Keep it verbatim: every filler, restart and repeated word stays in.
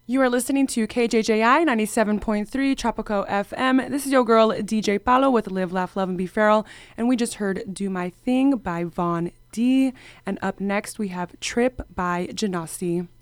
You are listening to K J J I ninety-seven point three Tropico F M. This is your girl, D J Paulo, with Live, Laugh, Love, and Be Feral. And we just heard Do My Thing by Vaughn D. And up next, we have Trip by Genasi.